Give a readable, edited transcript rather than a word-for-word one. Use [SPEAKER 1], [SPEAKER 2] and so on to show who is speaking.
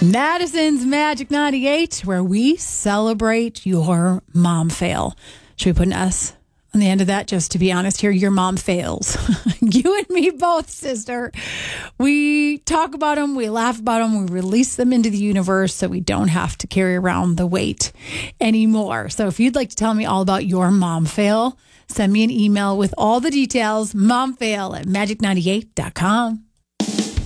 [SPEAKER 1] Madison's Magic 98, where we celebrate your mom fail. Should we put an S on the end of that? Just to be honest here, your mom fails. You and me both, sister. We talk about them, we laugh about them, we release them into the universe so we don't have to carry around the weight anymore. So if you'd like to tell me all about your mom fail, send me an email with all the details, momfail@magic98.com.